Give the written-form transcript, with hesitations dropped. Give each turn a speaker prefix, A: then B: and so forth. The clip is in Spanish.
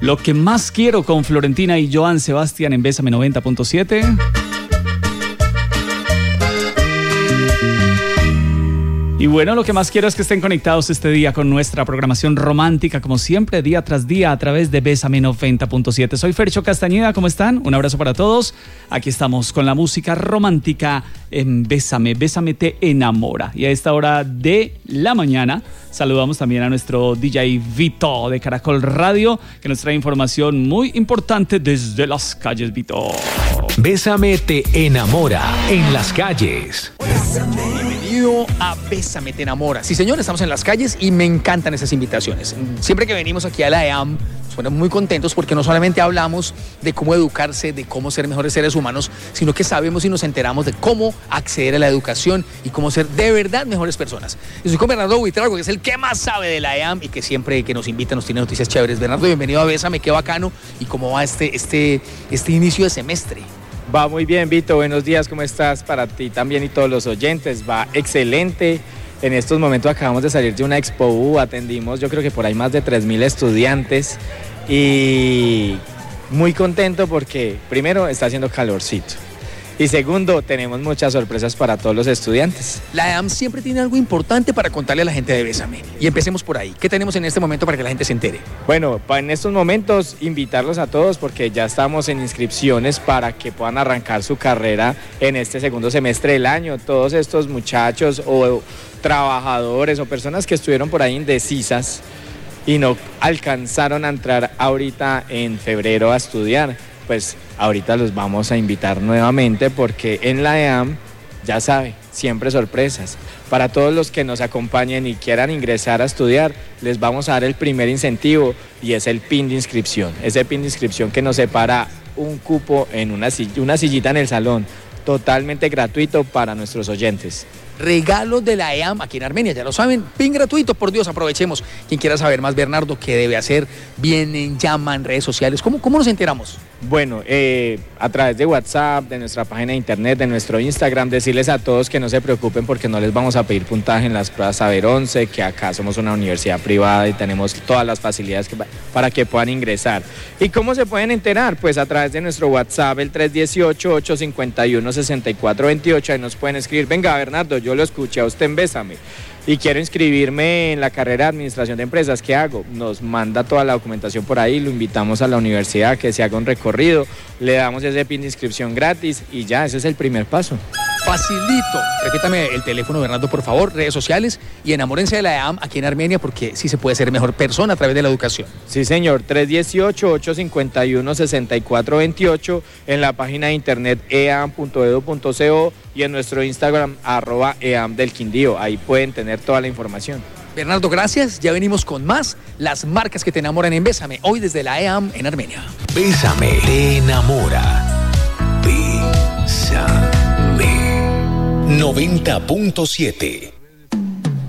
A: Lo que más quiero con Florentina y Joan Sebastián en Bésame 90.7. Y bueno, lo que más quiero es que estén conectados este día con nuestra programación romántica, como siempre, día tras día, a través de Bésame 90.7. Soy Fercho Castañeda, ¿cómo están? Un abrazo para todos. Aquí estamos con la música romántica en Bésame, Bésame te enamora. Y a esta hora de la mañana saludamos también a nuestro DJ Vito de Caracol Radio, que nos trae información muy importante desde las calles, Vito.
B: Bésame te enamora en las calles.
C: Bienvenido a Bésame te enamora. Sí, señor, estamos en las calles y me encantan esas invitaciones. Siempre que venimos aquí a la EAM, nos ponemos muy contentos porque no solamente hablamos de cómo educarse, de cómo ser mejores seres humanos, sino que sabemos y nos enteramos de cómo acceder a la educación y cómo ser de verdad mejores personas. Estoy con Bernardo Buitrago, que es el que más sabe de la EAM y que siempre que nos invita nos tiene noticias chéveres. Bernardo, bienvenido a Bésame, qué bacano. ¿Y cómo va este inicio de semestre?
D: Va muy bien, Vito, buenos días, ¿cómo estás? Para ti también y todos los oyentes, va excelente. En estos momentos acabamos de salir de una Expo U, atendimos yo creo que por ahí más de 3.000 estudiantes y muy contento porque primero está haciendo calorcito y segundo tenemos muchas sorpresas para todos los estudiantes.
C: La EAM siempre tiene algo importante para contarle a la gente de Bésame y empecemos por ahí. ¿Qué tenemos en este momento para que la gente se entere?
D: Bueno, en estos momentos invitarlos a todos porque ya estamos en inscripciones para que puedan arrancar su carrera en este segundo semestre del año. Todos estos muchachos o trabajadores o personas que estuvieron por ahí indecisas y no alcanzaron a entrar ahorita en febrero a estudiar, pues ahorita los vamos a invitar nuevamente porque en la EAM, ya sabe, siempre sorpresas. Para todos los que nos acompañen y quieran ingresar a estudiar, les vamos a dar el primer incentivo y es el PIN de inscripción. Ese PIN de inscripción que nos separa un cupo en una sillita en el salón, totalmente gratuito para nuestros oyentes.
C: Regalos de la EAM aquí en Armenia, ya lo saben, PIN gratuito, por Dios, aprovechemos. Quien quiera saber más, Bernardo, ¿qué debe hacer? Vienen, llaman, redes sociales, ¿cómo nos enteramos?
D: Bueno, a través de WhatsApp, de nuestra página de internet, de nuestro Instagram, decirles a todos que no se preocupen porque no les vamos a pedir puntaje en las pruebas Saber 11, que acá somos una universidad privada y tenemos todas las facilidades para que puedan ingresar. ¿Y cómo se pueden enterar? Pues a través de nuestro WhatsApp, el 318-851-6428, ahí nos pueden escribir, venga Bernardo, yo lo escuché a usted en Bésame y quiero inscribirme en la carrera de Administración de Empresas, ¿qué hago? Nos manda toda la documentación por ahí, lo invitamos a la universidad que se haga un recorrido, le damos ese PIN de inscripción gratis y ya, ese es el primer paso.
C: Facilito. Repítame el teléfono, Bernardo, por favor, redes sociales y enamórense de la EAM aquí en Armenia porque sí se puede ser mejor persona a través de la educación.
D: Sí, señor, 318-851-6428 en la página de internet eam.edu.co y en nuestro Instagram @eam_del_Quindío. Ahí pueden tener toda la información.
C: Bernardo, gracias. Ya venimos con más las marcas que te enamoran en Bésame, hoy desde la EAM en Armenia.
B: Bésame te enamora. Bésame 90.7.